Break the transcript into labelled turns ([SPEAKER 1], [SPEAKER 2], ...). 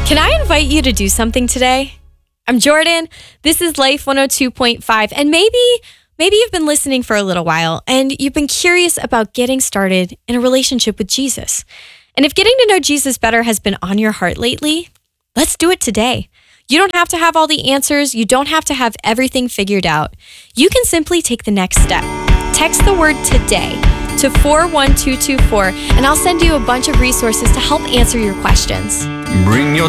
[SPEAKER 1] Can I invite you to do something today? I'm Jordan. This is Life 102.5. And maybe you've been listening for a little while and you've been curious about getting started in a relationship with Jesus. And if getting to know Jesus better has been on your heart lately, let's do it today. You don't have to have all the answers. You don't have to have everything figured out. You can simply take the next step. Text the word today to 41224 and I'll send you a bunch of resources to help answer your questions.
[SPEAKER 2] Bring your